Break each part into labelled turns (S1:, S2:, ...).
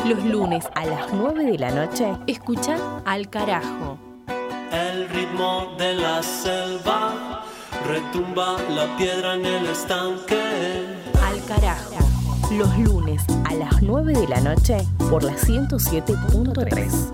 S1: Los lunes a las 9 de la noche, escucha Al Carajo.
S2: El ritmo de la selva retumba la piedra en el estanque.
S1: Al Carajo. Los lunes a las 9 de la noche por la 107.3.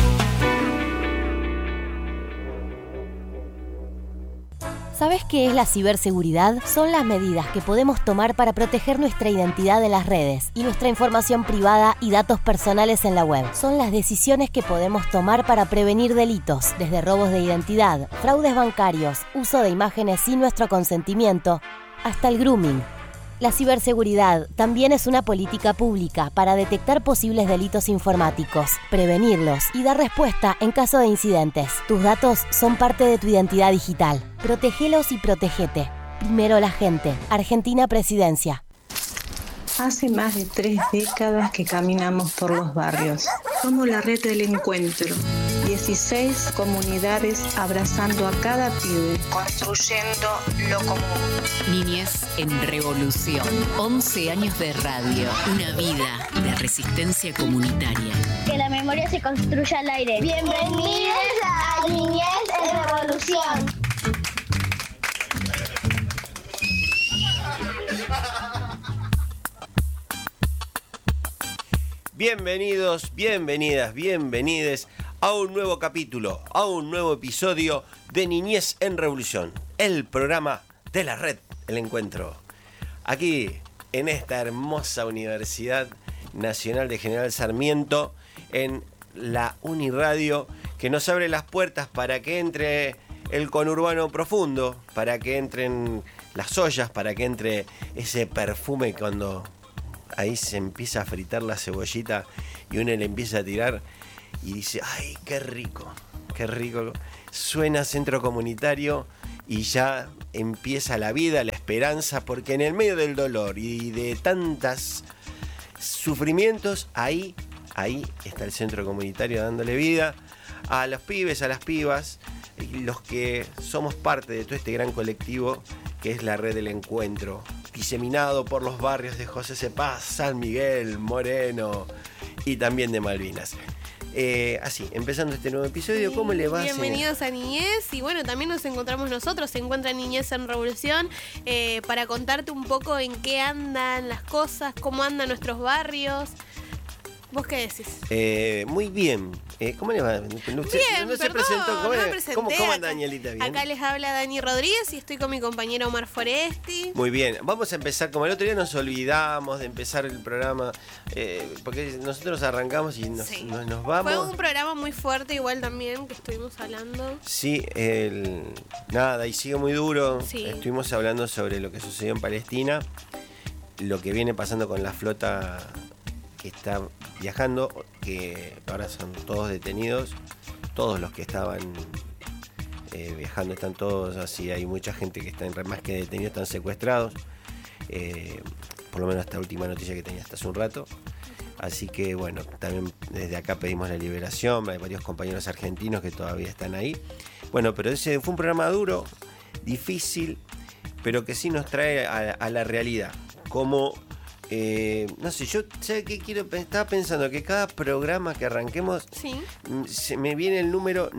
S3: ¿Sabes qué es la ciberseguridad? Son las medidas que podemos tomar para proteger nuestra identidad en las redes y nuestra información privada y datos personales en la web. Son las decisiones que podemos tomar para prevenir delitos, desde robos de identidad, fraudes bancarios, uso de imágenes sin nuestro consentimiento, hasta el grooming. La ciberseguridad también es una política pública para detectar posibles delitos informáticos, prevenirlos y dar respuesta en caso de incidentes. Tus datos son parte de tu identidad digital. Protégelos y protégete. Primero la gente. Argentina Presidencia.
S4: Hace más de 3 décadas que caminamos por los barrios. Somos la red del encuentro. 16 comunidades abrazando a cada pibe, construyendo lo común.
S5: Niñez en Revolución. 11 años de radio. Una vida de resistencia comunitaria.
S6: Que la memoria se construya al aire. Bienvenidos a Niñez en Revolución.
S7: Bienvenidos, bienvenidas, bienvenides a un nuevo capítulo, a un nuevo episodio de Niñez en Revolución, el programa de la red, el encuentro. Aquí, en esta hermosa Universidad Nacional de General Sarmiento, en la Uniradio, que nos abre las puertas para que entre el conurbano profundo, para que entren las ollas, para que entre ese perfume cuando ahí se empieza a fritar la cebollita y uno le empieza a tirar y dice, ¡ay, qué rico! ¡Qué rico! Suena centro comunitario y ya empieza la vida, la esperanza, porque en el medio del dolor y de tantos sufrimientos, ahí está el centro comunitario dándole vida a los pibes, a las pibas, los que somos parte de todo este gran colectivo que es la red del encuentro, diseminado por los barrios de José Cepaz, San Miguel, Moreno y también de Malvinas. Así, empezando este nuevo episodio, ¿cómo le va?
S8: Bienvenidos a Niñez, y bueno, también nos encontramos nosotros, se encuentra Niñez en Revolución, para contarte un poco en qué andan las cosas, cómo andan nuestros barrios. ¿Vos qué decís?
S7: Muy bien. ¿Cómo le va?
S8: Bien,
S7: no se presentó. ¿Cómo anda, Danielita? ¿Bien?
S8: Acá les habla Dani Rodríguez y estoy con mi compañero Omar Foresti.
S7: Muy bien. Vamos a empezar, como el otro día nos olvidamos de empezar el programa, porque nosotros arrancamos y nos vamos.
S8: Fue un programa muy fuerte igual también, que estuvimos hablando.
S7: Sí, y sigue muy duro.
S8: Sí.
S7: Estuvimos hablando sobre lo que sucedió en Palestina, lo que viene pasando con la flota que está viajando, que ahora son todos detenidos, todos los que estaban viajando están todos así, hay mucha gente que está más que detenidos, están secuestrados, por lo menos esta última noticia que tenía hasta hace un rato. Así que bueno, también desde acá pedimos la liberación, hay varios compañeros argentinos que todavía están ahí. Bueno, pero ese fue un programa duro, difícil, pero que sí nos trae a la realidad, como no sé, yo ¿sabes qué estaba pensando? Que cada programa que arranquemos,
S8: ¿sí?
S7: Se me viene el número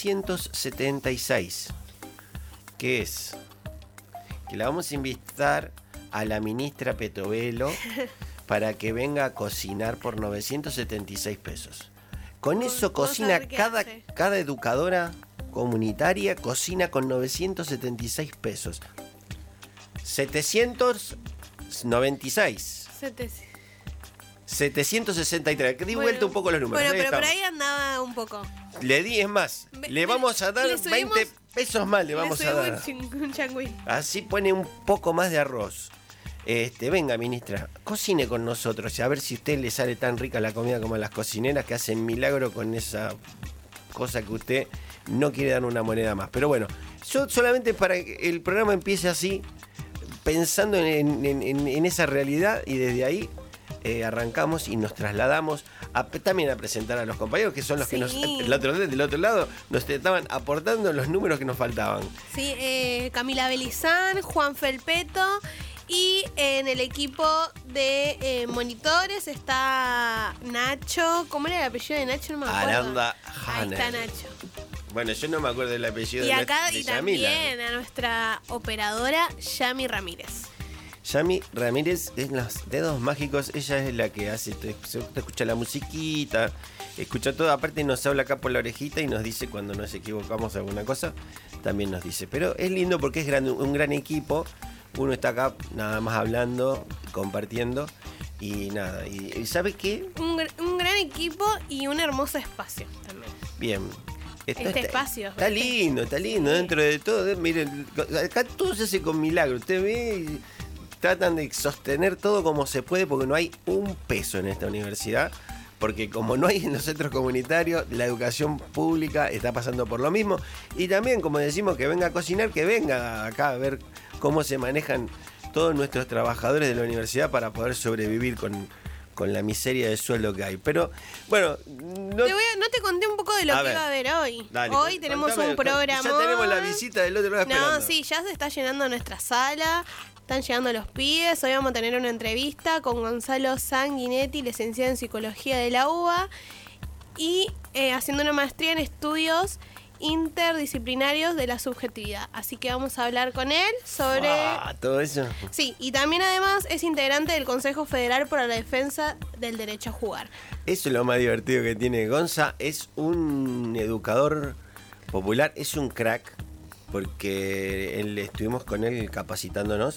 S7: 976, que es que la vamos a invitar a la ministra Petovelo para que venga a cocinar por 976 pesos. Con eso cocina cada educadora comunitaria, cocina con 976 pesos. 796. 763, que di vuelta un poco los números.
S8: Bueno, pero por ahí andaba un poco.
S7: Le di, es más, le vamos a dar 20 pesos más, le vamos a dar.
S8: Un changüín.
S7: Así pone un poco más de arroz. Venga, ministra, cocine con nosotros, a ver si a usted le sale tan rica la comida como a las cocineras que hacen milagro con esa cosa que usted no quiere dar una moneda más. Pero bueno, yo solamente para que el programa empiece así, pensando en esa realidad, y desde ahí arrancamos y nos trasladamos también a presentar a los compañeros, que son los que del otro lado nos estaban aportando los números que nos faltaban.
S8: Sí, Camila Belizán, Juan Felpeto Y en el equipo de monitores está Nacho. ¿Cómo era el apellido de Nacho? No me acuerdo.
S7: Aranda
S8: Ahí está
S7: Hanner.
S8: Nacho.
S7: Bueno, yo no me acuerdo del apellido
S8: Y
S7: de
S8: acá
S7: de
S8: y
S7: Yamila.
S8: también a nuestra operadora Yami Ramírez.
S7: Yami Ramírez es los dedos mágicos. Ella es la que hace, te escucha la musiquita, escucha todo. Aparte nos habla acá por la orejita y nos dice cuando nos equivocamos alguna cosa. También nos dice. Pero es lindo porque es un gran equipo. Uno está acá nada más hablando, compartiendo y nada. ¿Y sabe qué?
S8: Un gran equipo y un hermoso espacio también.
S7: Bien.
S8: Espacio.
S7: Está lindo
S8: Sí.
S7: dentro de todo. Miren, acá todo se hace con milagro. Usted ve y tratan de sostener todo como se puede porque no hay un peso en esta universidad. Porque como no hay en los centros comunitarios, la educación pública está pasando por lo mismo. Y también, como decimos, que venga a cocinar, que venga acá a ver cómo se manejan todos nuestros trabajadores de la universidad para poder sobrevivir con la miseria de sueldo que hay. Pero, bueno, no
S8: te conté un poco de lo que va a haber hoy.
S7: Dale,
S8: hoy tenemos
S7: contame,
S8: un programa.
S7: Ya tenemos la visita del otro lado esperando.
S8: No, sí, ya se está llenando nuestra sala. Están llegando los pibes. Hoy vamos a tener una entrevista con Gonzalo Sanguinetti, licenciado en Psicología de la UBA y haciendo una maestría en estudios interdisciplinarios de la subjetividad. Así que vamos a hablar con él sobre...
S7: todo eso.
S8: Sí, y también además es integrante del Consejo Federal para la Defensa del Derecho a Jugar.
S7: Eso es lo más divertido que tiene Gonza. Es un educador popular, es un crack, porque estuvimos con él capacitándonos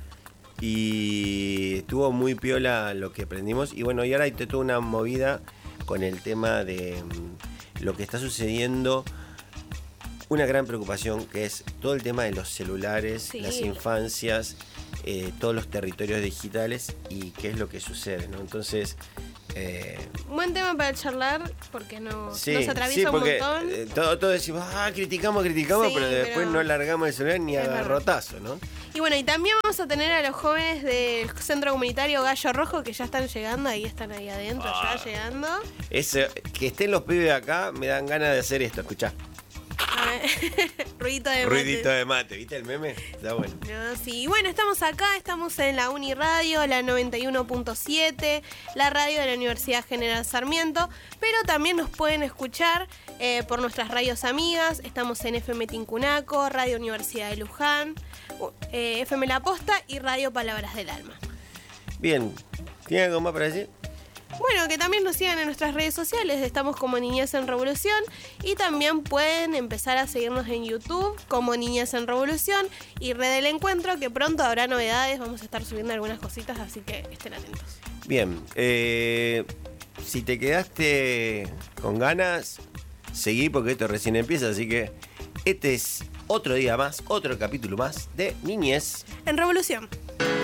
S7: y estuvo muy piola lo que aprendimos. Y bueno, y ahora hay toda una movida con el tema de lo que está sucediendo. Una gran preocupación que es todo el tema de los celulares,
S8: Sí.
S7: las infancias, todos los territorios digitales y qué es lo que sucede, ¿no? Entonces...
S8: Buen tema para charlar porque nos
S7: sí,
S8: atraviesa
S7: porque,
S8: un montón.
S7: Todos decimos, criticamos,
S8: Sí,
S7: pero después
S8: pero
S7: no largamos el celular ni a
S8: es verdad.
S7: garrotazo, ¿no?
S8: Y bueno, y también vamos a tener a los jóvenes del Centro Comunitario Gallo Rojo que ya están llegando, ahí están ahí adentro, ya llegando.
S7: Que estén los pibes acá, me dan ganas de hacer esto, escuchá.
S8: A ver, ruidito de mate.
S7: Ruidito de mate, ¿viste el meme? Está bueno.
S8: No, sí. Y bueno, estamos acá, estamos en la Uniradio, la 91.7, la radio de la Universidad General Sarmiento, pero también nos pueden escuchar por nuestras radios amigas. Estamos en FM Tincunaco, Radio Universidad de Luján, FM La Posta y Radio Palabras del Alma.
S7: Bien, ¿tiene algo más para decir?
S8: Bueno, que también nos sigan en nuestras redes sociales, estamos como Niñez en Revolución y también pueden empezar a seguirnos en YouTube como Niñez en Revolución y Red del Encuentro, que pronto habrá novedades, vamos a estar subiendo algunas cositas, así que estén atentos.
S7: Bien, si te quedaste con ganas, seguí porque esto recién empieza, así que este es otro día más, otro capítulo más de Niñez
S8: En Revolución.